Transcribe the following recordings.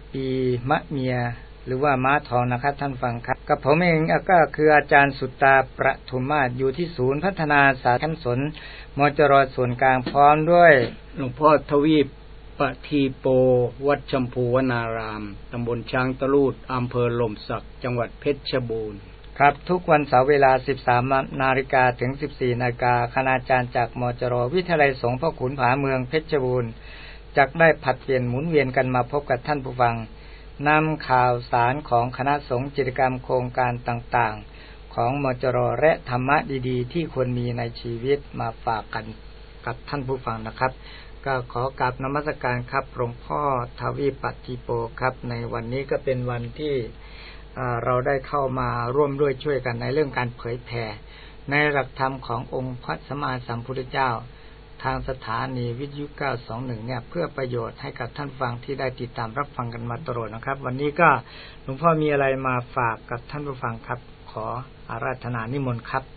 ปีมะเมียหรือว่าม้าทองนะครับท่านฟังครับกับผมเองก็คืออาจารย์สุตตาประทุมมาศอยู่ที่ศูนย์พัฒนาสาธารณสนมจร.ส่วนกลางพร้อมด้วยหลวงพ่อทวีปปทีโปวัดชมพูวนารามตำบลช้างตะลูดอำเภอหล่มสักจังหวัดเพชรบูรณ์ครับทุกวันเสาร์เวลา 13:00 น.ถึง 14:00 น.คณาจารย์จากมจร.วิทยาลัยสงฆ์พ่อขุนผาเมืองเพชรบูรณ์จักได้ผลัดเปลี่ยนหมุนเวียนกันมาพบกับท่านผู้ฟังนำข่าวสารของคณะสงฆ์กิจกรรมโครงการต่างๆของมจร.และธรรมะดีๆที่ควรมีในชีวิตมาฝากกันกับท่านผู้ฟังนะครับก็ขอกราบนมัสการครับหลวงพ่อทวีปฏิโปครับในวันนี้ก็เป็นวันที่เราได้เข้ามาร่วมด้วยช่วยกันในเรื่องการเผยแผ่ในหลักธรรมขององค์พระสัมมาสัมพุทธเจ้าทางสถานีวิทยุ921เนี่ยเพื่อประโยชน์ให้กับท่านฟังที่ได้ติดตามรับฟังกันมาตลอดนะครับวันนี้ก็หลวงพ่อมีอะไรมาฝากกับท่านผู้ฟังครับขออาราธนานิมนต์ครับ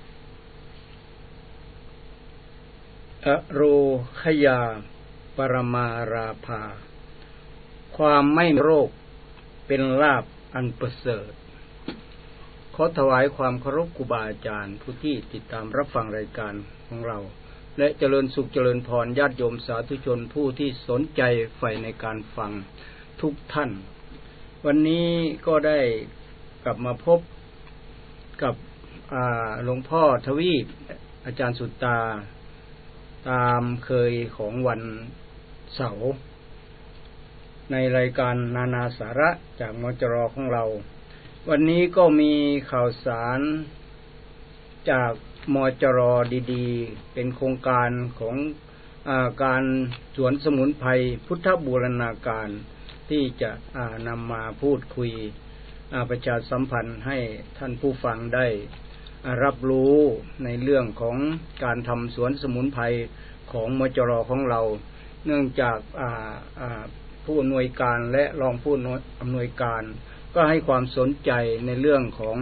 อโรคยาปรมาราภาความไม่โรคเป็นลาภอันประเสริฐขอถวายความเคารพครูบาอาจารย์ผู้ที่ติดตามรับฟังรายการของเราและเจริญสุขเจริญพรญาติโยมสาธุชนผู้ที่สนใจใฝ่ในการฟังทุกท่านวันนี้ก็ได้กลับมาพบกับหลวงพ่อทวีปอาจารย์สุตตาตามเคยของวันเสาร์ในรายการนานาสาระจากมจร.ของเราวันนี้ก็มีข่าวสารจากมจร.ดีๆเป็นโครงการของการสวนสมุนไพรพุทธบูรณาการที่จะนำมาพูดคุยประชาสัมพันธ์ให้ท่านผู้ฟังได้รับรู้ในเรื่องของการทำสวนสมุนไพรของมจร.ของเราเนื่องจากผู้อำนวยการและรองผู้อำนวยการก็ให้ความสนใจในเรื่องของ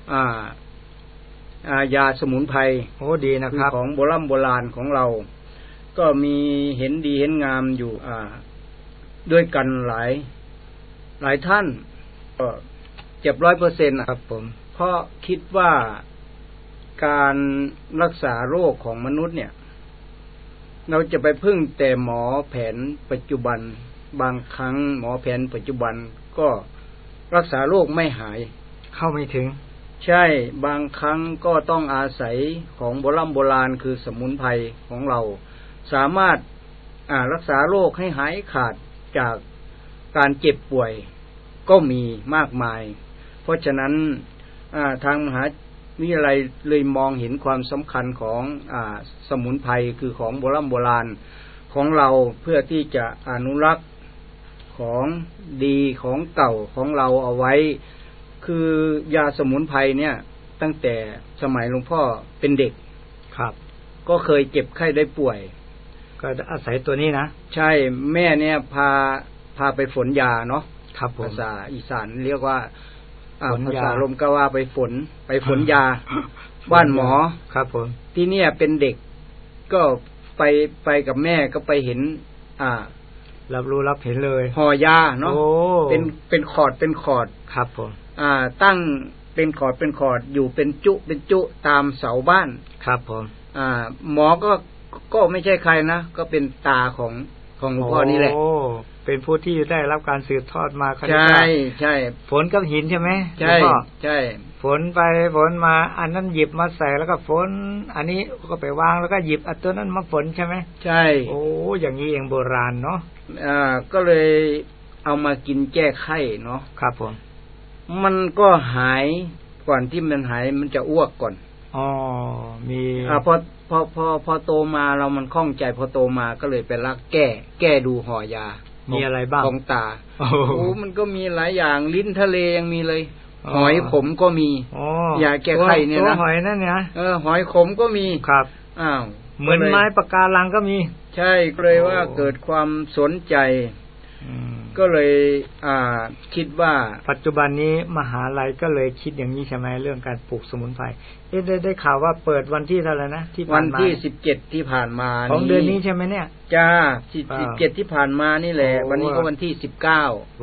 ยาสมุนไพรดีนะครับของโบราณของเราก็มีเห็นดีเห็นงามอยู่ด้วยกันหลายท่านก็เจ็บ 100% นะครับผมเพราะคิดว่าการรักษาโรคของมนุษย์เนี่ยเราจะไปพึ่งแต่หมอแผนปัจจุบันบางครั้งหมอแผนปัจจุบันก็รักษาโรคไม่หายเข้าไม่ถึงใช่บางครั้งก็ต้องอาศัยของโบราณคือสมุนไพรของเราสามารถรักษาโรคให้หายขาดจากการเจ็บป่วยก็มีมากมายเพราะฉะนั้นทางมหาวิทยาลัยเลยมองเห็นความสำคัญของสมุนไพรคือของโบราณของเราเพื่อที่จะอนุรักษ์ของดีของเก่าของเราเอาไว้คือยาสมุนไพรเนี่ยตั้งแต่สมัยหลวงพ่อเป็นเด็กครับก็เคยเจ็บไข้ได้ป่วยก็อาศัยตัวนี้นะใช่แม่เนี่ยพาไปฝนยาเนาะครับภาษาอีสานเรียกว่าภาษาลมก็ว่าไปฝนยาบ้านหมอครับผมที่เนี่ยเป็นเด็กก็ไปกับแม่ก็ไปเห็นรับรู้รับเห็นเลยห่อยาเนาะเป็นขอดครับผมตั้งเป็นขอดอยู่เป็นจุตามเสาบ้านครับผมหมอก็ไม่ใช่ใครนะก็เป็นตาของหลวงพ่อนี่แหละเป็นผู้ที่ได้รับการสืบทอดมาใช่ฝนกับหินใช่ไหมใช่ฝนไปฝนมาอันนั้นหยิบมาใส่แล้วก็ฝนอันนี้ก็ไปวางแล้วก็หยิบอันตัวนั้นมาฝนใช่ไหมใช่โอ้อย่างนี้เองโบราณเนาะก็เลยเอามากินแก้ไข้เนาะครับผมมันก็หายก่อนที่มันหายมันจะอ้วกก่อนมีพอโตมาเรามันคล่องใจพอโตมาก็เลยไปรักแก้ดูห่อยามีอะไรบ้างของตาโอ้มันก็มีหลายอย่างลิ้นทะเลยังมีเลยหอยขมก็มียาแก้ไข้เนี่ยนะหอยนั่นเนี่ยหอยขมก็มีครับเหมือนไม้ปะการังก็มีใช่เลยว่าเกิดความสนใจก็เลยคิดว่าปัจจุบันนี้มหาลัยก็เลยคิดอย่างนี้ใช่ไหมเรื่องการปลูกสมุนไพรได้ข่าวว่าเปิดวันที่เท่าไหร่นะที่วันที่17ที่ผ่านมาของเดือนนี้ใช่ไหมเนี่ยจ้า17ที่ผ่านมานี่แหละวันนี้ก็วันที่19